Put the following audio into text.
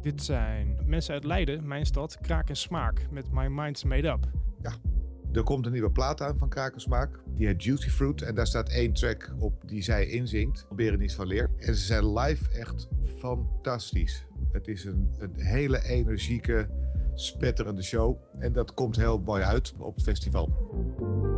Dit zijn mensen uit Leiden, mijn stad, Kraak en Smaak, met My Mind's Made Up. Ja, er komt een nieuwe plaat aan van Kraak en Smaak. Die heet Juicy Fruit en daar staat 1 track op die zij inzingt. Berenice van Leer. En ze zijn live echt fantastisch. Het is een hele energieke, spetterende show. En dat komt heel mooi uit op het festival.